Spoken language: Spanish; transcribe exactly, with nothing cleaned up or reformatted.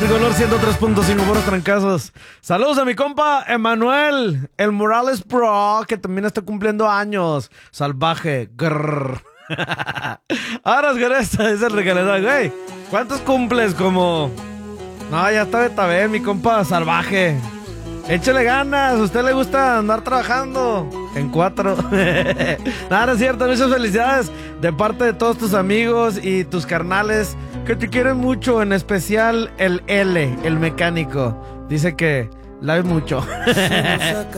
Tricolor ciento tres punto cinco, buenos trancazos. Saludos a mi compa Emanuel, el Morales Pro, que también está cumpliendo años. Salvaje. Grrr. Ahora esta es el regalador, güey. ¿Cuántos cumples? Como... No, ya está Betabel, mi compa Salvaje. Échale ganas, a usted le gusta andar trabajando en cuatro. Nada, no es cierto, muchas felicidades de parte de todos tus amigos y tus carnales que te quieren mucho, en especial el L, el mecánico. Dice que la ve mucho.